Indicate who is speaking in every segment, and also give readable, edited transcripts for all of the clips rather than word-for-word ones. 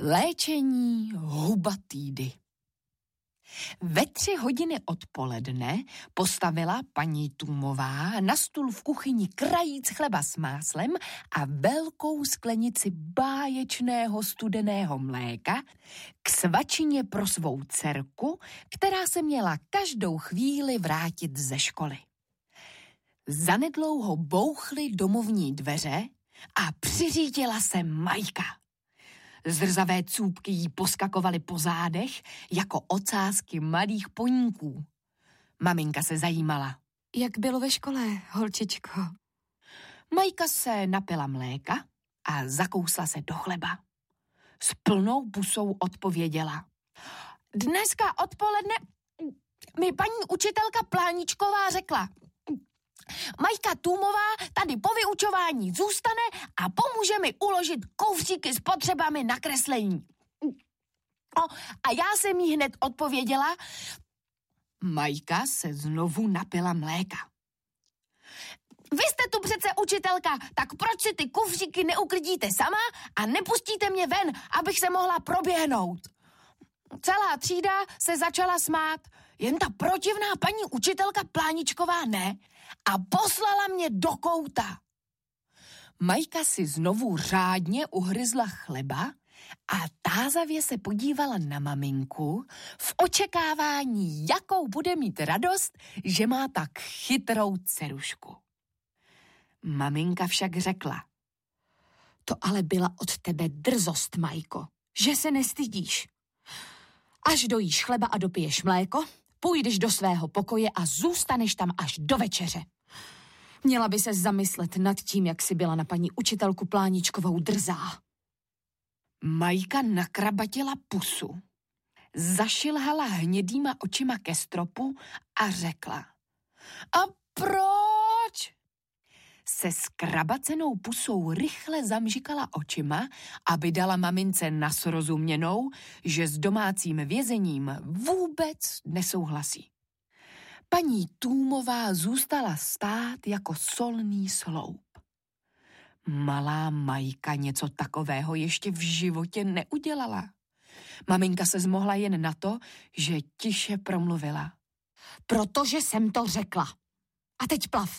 Speaker 1: Léčení hubatídy. Ve 3 hodiny odpoledne postavila paní Tůmová na stůl v kuchyni krajíc chleba s máslem a velkou sklenici báječného studeného mléka k svačině pro svou dcerku, která se měla každou chvíli vrátit ze školy. Zanedlouho bouchly domovní dveře a přiřítila se Majka. Zrzavé cůpky jí poskakovaly po zádech jako ocásky malých poníků. Maminka se zajímala.
Speaker 2: Jak bylo ve škole, holčičko?
Speaker 1: Majka se napila mléka a zakousla se do chleba. S plnou pusou odpověděla. Dneska odpoledne mi paní učitelka Pláničková řekla: Majka Tůmová tady po vyučování zůstane a pomůže mi uložit kousíky s potřebami na kreslení. A já jsem jí hned odpověděla. Majka se znovu napila mléka. Vy jste tu přece učitelka, tak proč si ty kufříky neuklidíte sama a nepustíte mě ven, abych se mohla proběhnout? Celá třída se začala smát, jen ta protivná paní učitelka Pláničková ne a poslala mě do kouta. Majka si znovu řádně uhryzla chleba a tázavě se podívala na maminku v očekávání, jakou bude mít radost, že má tak chytrou dcerušku. Maminka však řekla:
Speaker 2: To ale byla od tebe drzost, Majko, že se nestydíš. Až dojíš chleba a dopiješ mléko, půjdeš do svého pokoje a zůstaneš tam až do večeře. Měla by se zamyslet nad tím, jak jsi byla na paní učitelku Pláničkovou drzá.
Speaker 1: Majka nakrabatila pusu, zašilhala hnědýma očima ke stropu a řekla: A proč? Se skrabacenou pusou rychle zamžikala očima, aby dala mamince na srozuměnou, že s domácím vězením vůbec nesouhlasí. Paní Tůmová zůstala stát jako solný sloup. Malá Majka něco takového ještě v životě neudělala. Maminka se zmohla jen na to, že tiše promluvila.
Speaker 2: Protože jsem to řekla. A teď plav.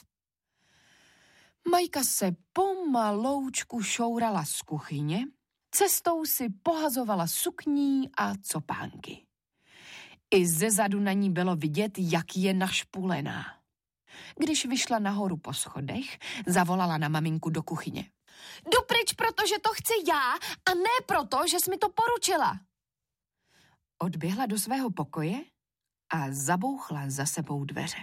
Speaker 1: Majka se pomaloučku šourala z kuchyně, cestou si pohazovala sukní a copánky. I zezadu na ní bylo vidět, jak je našpulená. Když vyšla nahoru po schodech, zavolala na maminku do kuchyně. Jdu pryč, protože to chci já a ne proto, že jsi mi to poručila. Odběhla do svého pokoje a zabouchla za sebou dveře.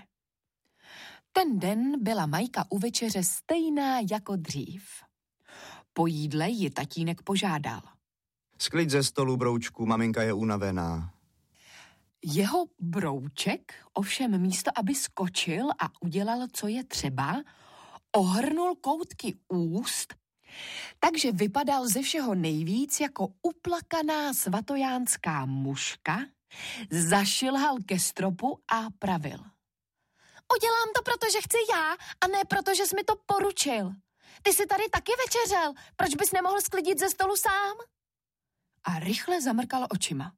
Speaker 1: Ten den byla Majka u večeře stejná jako dřív. Po jídle ji tatínek požádal.
Speaker 3: Sklid ze stolu, broučku, maminka je unavená.
Speaker 1: Jeho brouček ovšem místo, aby skočil a udělal, co je třeba, ohrnul koutky úst, takže vypadal ze všeho nejvíc jako uplakaná svatojánská muška, zašilhal ke stropu a pravil. Udělám to, protože chci já a ne proto, že jsi mi to poručil. Ty jsi tady taky večeřel, proč bys nemohl sklidit ze stolu sám? A rychle zamrkal očima.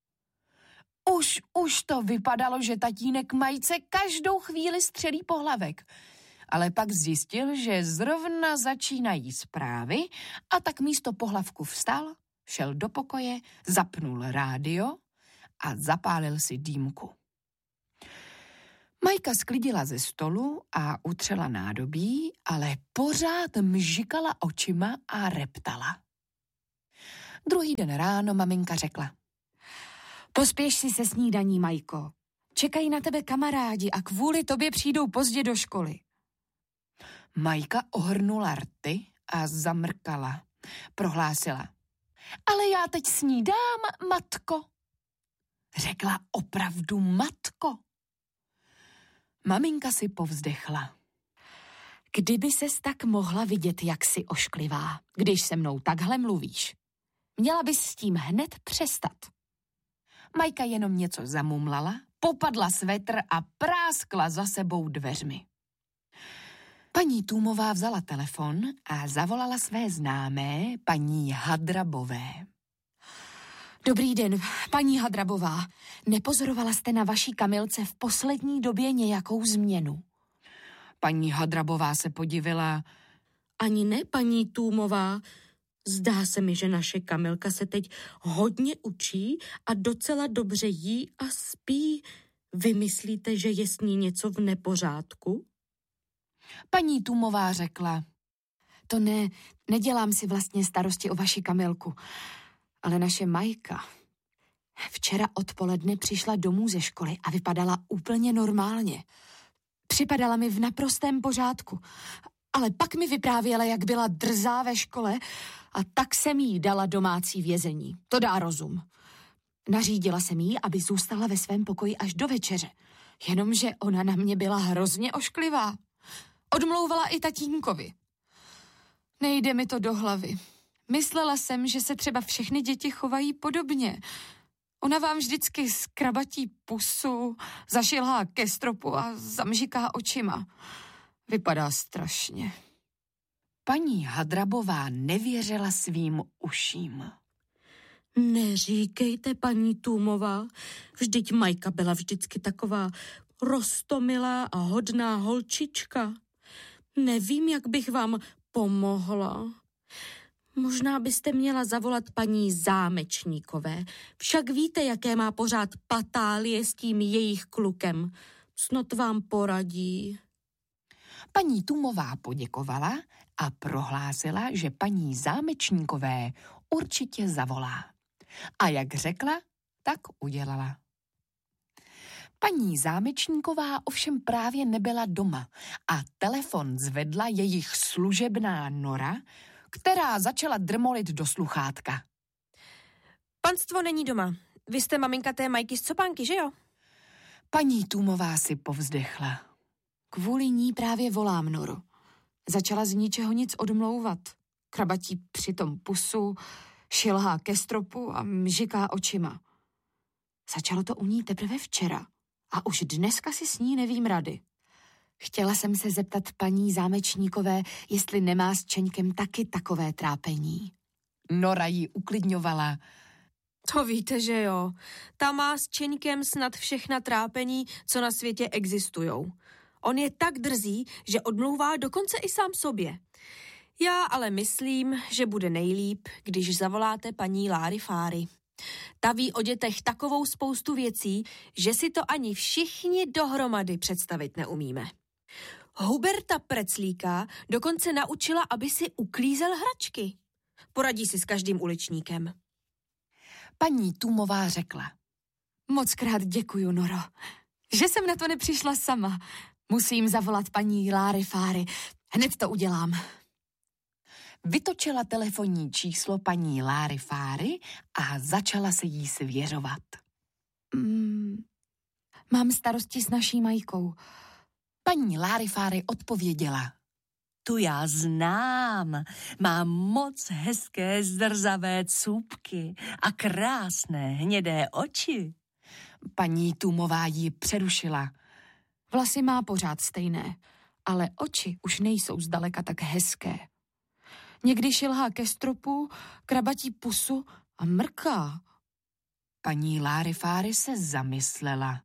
Speaker 1: Už to vypadalo, že tatínek Majce každou chvíli střelí pohlavek, ale pak zjistil, že zrovna začínají zprávy a tak místo pohlavku vstal, šel do pokoje, zapnul rádio a zapálil si dýmku. Majka sklidila ze stolu a utřela nádobí, ale pořád mžikala očima a reptala. Druhý den ráno maminka řekla.
Speaker 2: Pospěš si se snídaní, Majko. Čekají na tebe kamarádi a kvůli tobě přijdou pozdě do školy.
Speaker 1: Majka ohrnula rty a zamrkala. Prohlásila. Ale já teď snídám, matko. Řekla opravdu matko. Maminka si povzdechla.
Speaker 2: Kdyby ses tak mohla vidět, jak jsi ošklivá, když se mnou takhle mluvíš. Měla bys s tím hned přestat.
Speaker 1: Majka jenom něco zamumlala, popadla svetr a práskla za sebou dveřmi. Paní Tůmová vzala telefon a zavolala své známé, paní Hadrabové.
Speaker 2: Dobrý den, paní Hadrabová. Nepozorovala jste na vaší Kamilce v poslední době nějakou změnu?
Speaker 1: Paní Hadrabová se podivila.
Speaker 4: Ani ne, paní Tůmová. Zdá se mi, že naše Kamilka se teď hodně učí a docela dobře jí a spí. Vy myslíte, že je s ní něco v nepořádku?
Speaker 1: Paní Tůmová řekla.
Speaker 2: To ne, nedělám si vlastně starosti o vaši Kamilku, ale naše Majka včera odpoledne přišla domů ze školy a vypadala úplně normálně. Připadala mi v naprostém pořádku, ale pak mi vyprávěla, jak byla drzá ve škole a tak jsem jí dala domácí vězení. To dá rozum. Nařídila jsem jí, aby zůstala ve svém pokoji až do večeře, jenomže ona na mě byla hrozně ošklivá. Odmlouvala i tatínkovi. Nejde mi to do hlavy. Myslela jsem, že se třeba všechny děti chovají podobně. Ona vám vždycky skrabatí pusu, zašilhá ke stropu a zamžiká očima. Vypadá strašně.
Speaker 1: Paní Hadrabová nevěřila svým uším.
Speaker 4: Neříkejte, paní Tůmová, vždyť Majka byla vždycky taková roztomilá a hodná holčička. Nevím, jak bych vám pomohla. Možná byste měla zavolat paní Zámečníkové. Však víte, jaké má pořád patálie s tím jejich klukem. Snad vám poradí.
Speaker 1: Paní Tůmová poděkovala a prohlásila, že paní Zámečníkové určitě zavolá. A jak řekla, tak udělala. Paní Zámečníková ovšem právě nebyla doma a telefon zvedla jejich služebná Nora, která začala drmolit do sluchátka.
Speaker 5: Panstvo není doma. Vy jste maminka té Majky z Copánky, že jo?
Speaker 1: Paní Tůmová si povzdechla.
Speaker 2: Kvůli ní právě volám, Noro. Začala z ničeho nic odmlouvat. Krabatí přitom pusu, šilhá ke stropu a mžiká očima. Začalo to u ní teprve včera a už dneska si s ní nevím rady. Chtěla jsem se zeptat paní Zámečníkové, jestli nemá s Čeňkem taky takové trápení.
Speaker 1: Nora ji uklidňovala.
Speaker 5: To víte, že jo. Ta má s Čeňkem snad všechna trápení, co na světě existujou. On je tak drzý, že odmlouvá dokonce i sám sobě. Já ale myslím, že bude nejlíp, když zavoláte paní Lárifáry. Ta ví o dětech takovou spoustu věcí, že si to ani všichni dohromady představit neumíme. Huberta Preclíka dokonce naučila, aby si uklízel hračky. Poradí si s každým uličníkem.
Speaker 1: Paní Tůmová řekla.
Speaker 2: Mockrát děkuju, Noro, že jsem na to nepřišla sama. Musím zavolat paní Lárifáry. Hned to udělám.
Speaker 1: Vytočila telefonní číslo paní Lárifáry a začala se jí svěřovat.
Speaker 2: Mám starosti s naší Majkou.
Speaker 1: Paní Lárifáry odpověděla.
Speaker 6: Tu já znám. Mám moc hezké zdrzavé cůpky a krásné hnědé oči.
Speaker 1: Paní Tůmová ji přerušila.
Speaker 2: Vlasy má pořád stejné, ale oči už nejsou zdaleka tak hezké. Někdy šilhá ke stropu, krabatí pusu a mrká.
Speaker 1: Paní Lárifáry se zamyslela.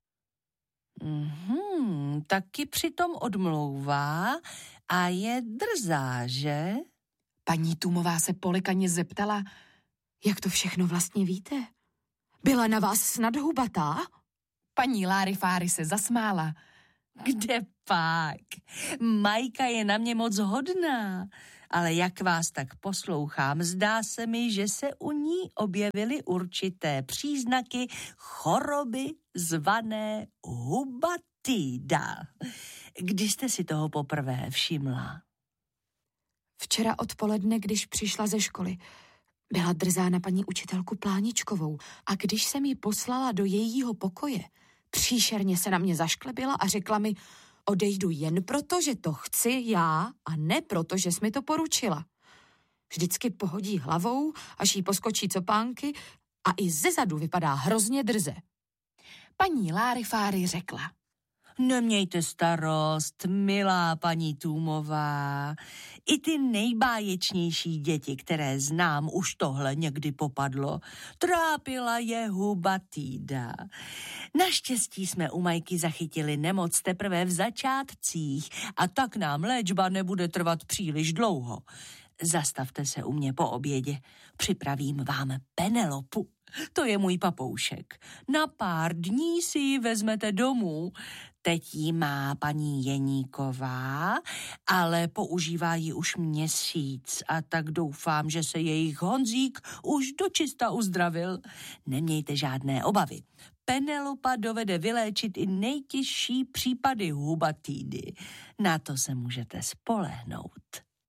Speaker 6: Taky přitom odmlouvá a je drzá, že?
Speaker 1: Paní Tůmová se polikaně zeptala.
Speaker 2: Jak to všechno vlastně víte? Byla na vás snad hubatá?
Speaker 1: Paní Lárifáry se zasmála.
Speaker 6: Kde pak? Majka je na mě moc hodná, ale jak vás tak poslouchám, zdá se mi, že se u ní objevily určité příznaky choroby zvané hubatýda. Kdy jste si toho poprvé všimla?
Speaker 2: Včera odpoledne, když přišla ze školy. Byla drzá na paní učitelku Pláničkovou a když jsem ji poslala do jejího pokoje, příšerně se na mě zašklebila a řekla mi, odejdu jen proto, že to chci já a ne proto, že jsi mi to poručila. Vždycky pohodí hlavou, až jí poskočí copánky a i zezadu vypadá hrozně drze.
Speaker 1: Paní Lárifáry řekla.
Speaker 6: Nemějte starost, milá paní Tůmová. I ty nejbáječnější děti, které znám, už tohle někdy popadlo. Trápila je hubatýda. Naštěstí jsme u Majky zachytili nemoc teprve v začátcích a tak nám léčba nebude trvat příliš dlouho. Zastavte se u mě po obědě. Připravím vám Penelopu. To je můj papoušek. Na pár dní si ji vezmete domů. Teď ji má paní Jeníková, ale používá ji už měsíc a tak doufám, že se jejich Honzík už dočista uzdravil. Nemějte žádné obavy. Penelopa dovede vyléčit i nejtěžší případy hubatídy. Na to se můžete spolehnout.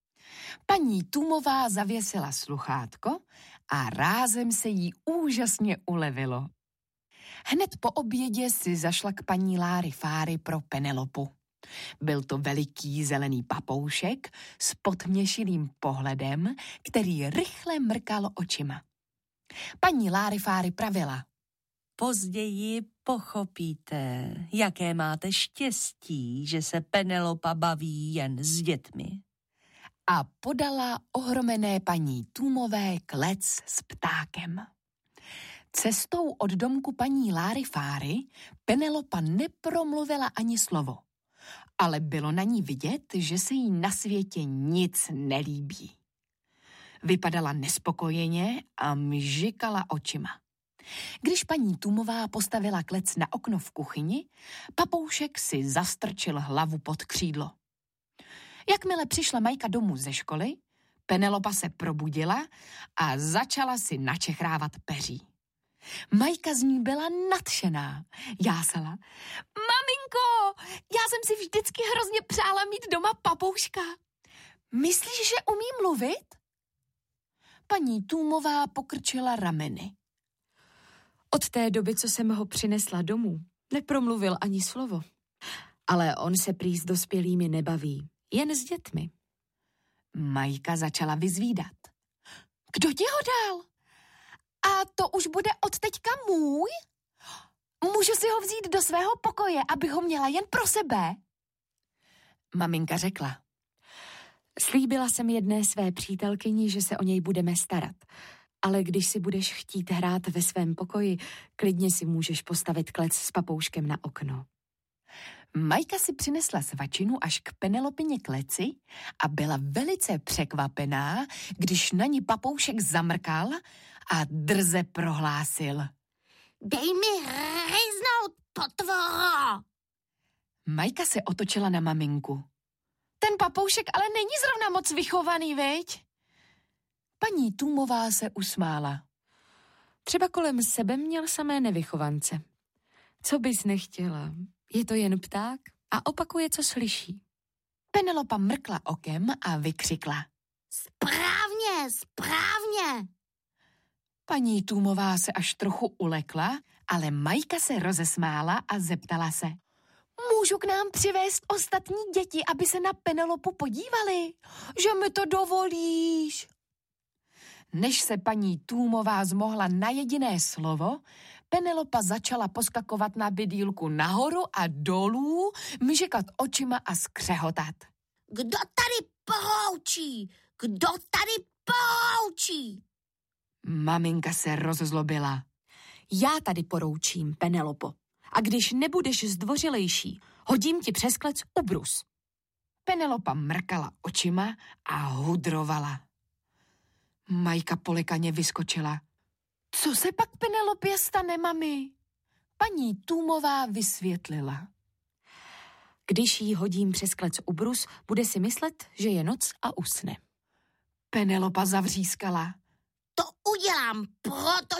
Speaker 1: Paní Tůmová zavěsila sluchátko a rázem se jí úžasně ulevilo. Hned po obědě si zašla k paní Lárifáry pro Penelopu. Byl to veliký zelený papoušek s podměšilým pohledem, který rychle mrkal očima. Paní Lárifáry pravila:
Speaker 6: Později pochopíte, jaké máte štěstí, že se Penelopa baví jen s dětmi.
Speaker 1: A podala ohromené paní Tůmové klec s ptákem. Cestou od domku paní Lárifáry Penelopa nepromluvila ani slovo, ale bylo na ní vidět, že se jí na světě nic nelíbí. Vypadala nespokojeně a mžikala očima. Když paní Tůmová postavila klec na okno v kuchyni, papoušek si zastrčil hlavu pod křídlo. Jakmile přišla Majka domů ze školy, Penelopa se probudila a začala si načechrávat peří. Majka z ní byla nadšená. Jásala: Maminko, já jsem si vždycky hrozně přála mít doma papouška. Myslíš, že umí mluvit? Paní Tůmová pokrčila rameny.
Speaker 2: Od té doby, co jsem ho přinesla domů, nepromluvil ani slovo. Ale on se prý s dospělými nebaví, jen s dětmi.
Speaker 1: Majka začala vyzvídat: Kdo ti ho dal? A to už bude od teďka můj? Můžu si ho vzít do svého pokoje, aby ho měla jen pro sebe? Maminka řekla:
Speaker 2: Slíbila jsem jedné své přítelkyni, že se o něj budeme starat. Ale když si budeš chtít hrát ve svém pokoji, klidně si můžeš postavit klec s papouškem na okno.
Speaker 1: Majka si přinesla svačinu až k Penelopině kleci a byla velice překvapená, když na ní papoušek zamrkal a drze prohlásil:
Speaker 4: Dej mi hryznout, potvoro!
Speaker 1: Majka se otočila na maminku. Ten papoušek ale není zrovna moc vychovaný, viď? Paní Tůmová se usmála.
Speaker 2: Třeba kolem sebe měl samé nevychovance. Co bys nechtěla? Je to jen pták a opakuje, co slyší.
Speaker 1: Penelopa mrkla okem a vykřikla:
Speaker 4: Správně, správně!
Speaker 1: Paní Tůmová se až trochu ulekla, ale Majka se rozesmála a zeptala se: Můžu k nám přivést ostatní děti, aby se na Penelopu podívali? Že mi to dovolíš? Než se paní Tůmová zmohla na jediné slovo, Penelopa začala poskakovat na bydýlku nahoru a dolů, myžekat očima a skřehotat.
Speaker 4: Kdo tady poroučí? Kdo tady poroučí?
Speaker 1: Maminka se rozzlobila.
Speaker 2: Já tady poroučím, Penelopo. A když nebudeš zdvořilejší, hodím ti přes klec ubrus.
Speaker 1: Penelopa mrkala očima a hudrovala. Majka polekaně vyskočila. Co se pak Penelopě stane, mami? Paní Tůmová vysvětlila.
Speaker 2: Když jí hodím přes klec ubrus, bude si myslet, že je noc a usne.
Speaker 1: Penelopa zavřískala.
Speaker 4: To udělám, proto